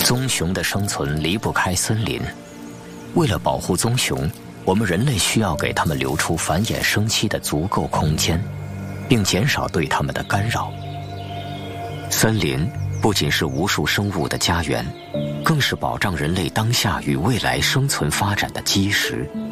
棕熊的生存离不开森林，为了保护棕熊，我们人类需要给它们留出繁衍生息的足够空间，并减少对它们的干扰。森林不仅是无数生物的家园，更是保障人类当下与未来生存发展的基石。